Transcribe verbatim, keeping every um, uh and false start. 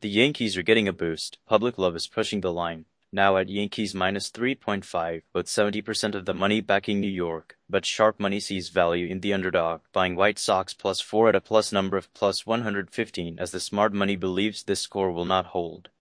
The Yankees are getting a boost. Public love is pushing the line. Now at Yankees minus three point five, with seventy percent of the money backing New York, but sharp money sees value in the underdog, buying White Sox plus four at a plus number of plus one hundred fifteen as the smart money believes this score will not hold.